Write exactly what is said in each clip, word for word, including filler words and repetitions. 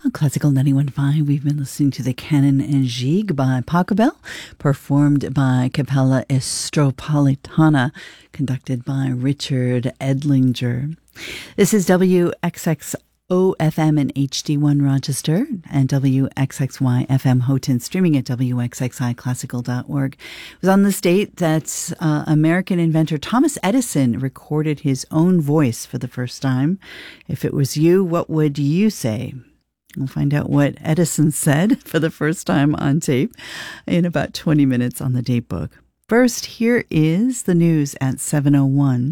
On Classical ninety-one point five, we've been listening to the Canon and Gigue by Pachelbel, performed by Capella Estropolitana, conducted by Richard Edlinger. This is W X X O F M and H D one Rochester and W X X Y F M Houghton, streaming at W X X I classical dot org. It was on this date that uh, American inventor Thomas Edison recorded his own voice for the first time. If it was you, what would you say? We'll find out what Edison said for the first time on tape in about twenty minutes on the date book. First, here is the news at seven oh one.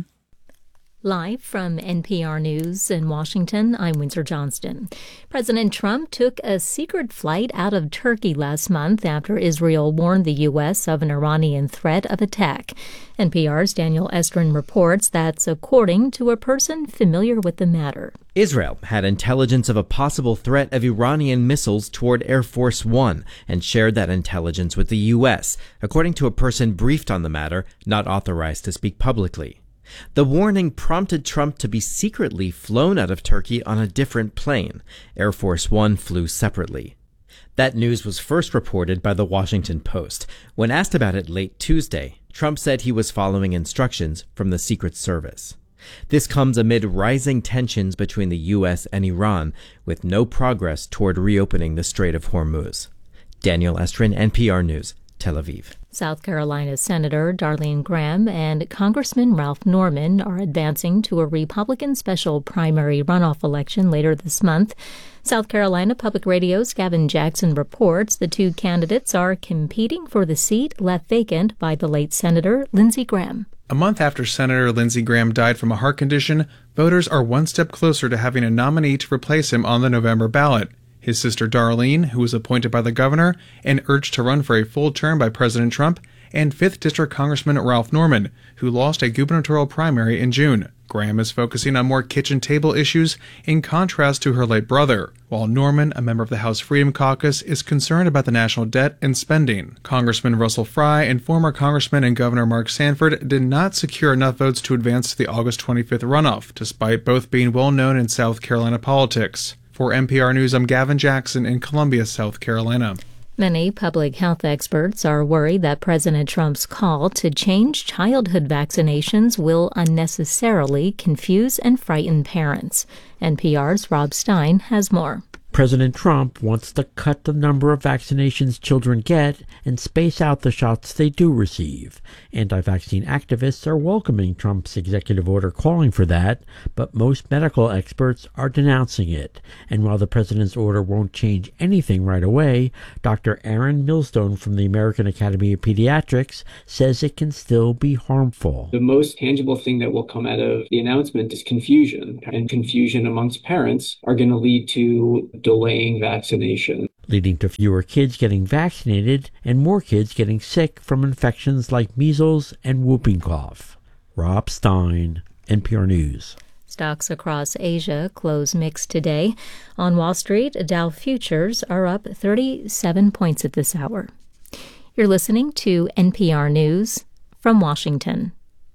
Live from N P R News in Washington, I'm Windsor Johnston. President Trump took a secret flight out of Turkey last month after Israel warned the U S of an Iranian threat of attack. N P R's Daniel Estrin reports that's according to a person familiar with the matter. Israel had intelligence of a possible threat of Iranian missiles toward Air Force One and shared that intelligence with the U S, according to a person briefed on the matter, not authorized to speak publicly. The warning prompted Trump to be secretly flown out of Turkey on a different plane. Air Force One flew separately. That news was first reported by the Washington Post. When asked about it late Tuesday, Trump said he was following instructions from the Secret Service. This comes amid rising tensions between the U S and Iran, with no progress toward reopening the Strait of Hormuz. Daniel Estrin, N P R News, Tel Aviv. South Carolina Senator Darlene Graham and Congressman Ralph Norman are advancing to a Republican special primary runoff election later this month. South Carolina Public Radio's Gavin Jackson reports the two candidates are competing for the seat left vacant by the late Senator Lindsey Graham. A month after Senator Lindsey Graham died from a heart condition, voters are one step closer to having a nominee to replace him on the November ballot. His sister Darlene, who was appointed by the governor and urged to run for a full term by President Trump, and fifth District Congressman Ralph Norman, who lost a gubernatorial primary in June. Graham is focusing on more kitchen table issues in contrast to her late brother, while Norman, a member of the House Freedom Caucus, is concerned about the national debt and spending. Congressman Russell Fry and former Congressman and Governor Mark Sanford did not secure enough votes to advance to the August twenty-fifth runoff, despite both being well known in South Carolina politics. For N P R News, I'm Gavin Jackson in Columbia, South Carolina. Many public health experts are worried that President Trump's call to change childhood vaccinations will unnecessarily confuse and frighten parents. N P R's Rob Stein has more. President Trump wants to cut the number of vaccinations children get and space out the shots they do receive. Anti-vaccine activists are welcoming Trump's executive order calling for that, but most medical experts are denouncing it. And while the president's order won't change anything right away, Doctor Aaron Millstone from the American Academy of Pediatrics says it can still be harmful. The most tangible thing that will come out of the announcement is confusion, and confusion amongst parents are going to lead to delaying vaccination, leading to fewer kids getting vaccinated and more kids getting sick from infections like measles and whooping cough. Rob Stein, N P R News. Stocks across Asia close mixed today. On Wall Street, Dow futures are up thirty-seven points at this hour. You're listening to N P R News from Washington.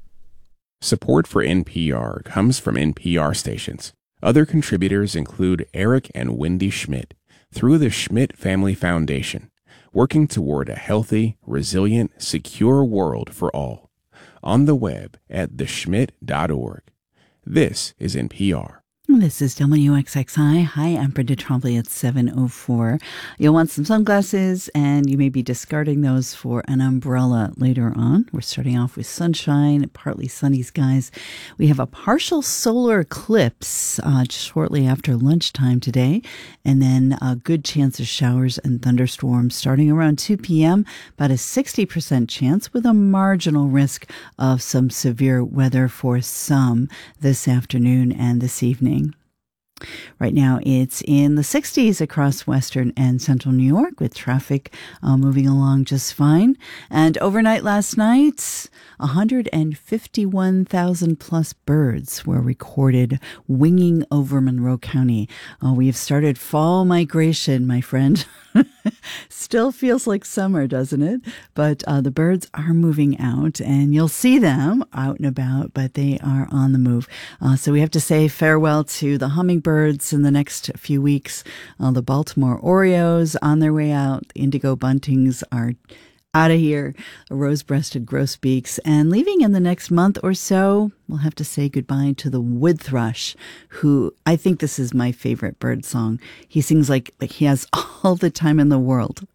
Support for N P R comes from N P R stations. Other contributors include Eric and Wendy Schmidt through the Schmidt Family Foundation, working toward a healthy, resilient, secure world for all. On the web at the schmidt dot org. This is N P R. This is W X X I. Hi, I'm Brenda Trombley at seven oh four. You'll want some sunglasses, and you may be discarding those for an umbrella later on. We're starting off with sunshine, partly sunny skies. We have a partial solar eclipse uh, shortly after lunchtime today, and then a good chance of showers and thunderstorms starting around two p.m., about a sixty percent chance with a marginal risk of some severe weather for some this afternoon and this evening. Right now, it's in the sixties across western and central New York, with traffic uh, moving along just fine. And overnight last night, one hundred fifty-one thousand plus birds were recorded winging over Monroe County. Uh, we have started fall migration, my friend. Still feels like summer, doesn't it? But uh, the birds are moving out, and you'll see them out and about, but they are on the move. Uh, so we have to say farewell to the hummingbirds in the next few weeks. Uh, the Baltimore Orioles on their way out. The indigo buntings are out of here, rose-breasted grosbeaks, and leaving in the next month or so, we'll have to say goodbye to the wood thrush, who I think this is my favorite bird song. He sings like, like he has all the time in the world.